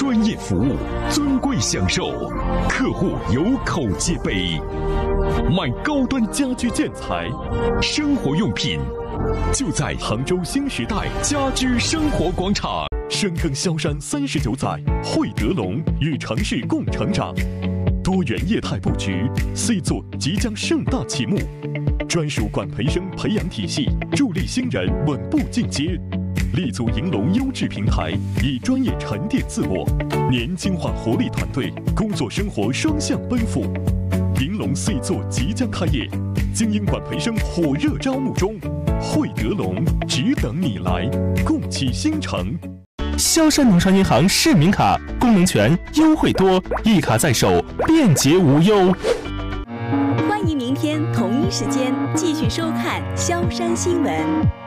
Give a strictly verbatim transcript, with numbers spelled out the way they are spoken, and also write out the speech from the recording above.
专业服务，尊贵享受，客户有口皆碑。卖高端家居建材、生活用品，就在杭州新时代家居生活广场。深耕萧山三十九载，汇德龙与城市共成长。多元业态布局 ，C 座即将盛大启幕。专属管培生培养体系，助力新人稳步进阶。立足银龙优质平台，以专业沉淀自我，年轻化活力团队，工作生活双向奔赴。银龙 C 座即将开业，精英管培生火热招募中，汇德龙只等你来，共启新城。 萧山农商银行市民卡功能全，优惠多，一卡在手，便捷无忧。 欢迎明天同一时间继续收看萧山新闻。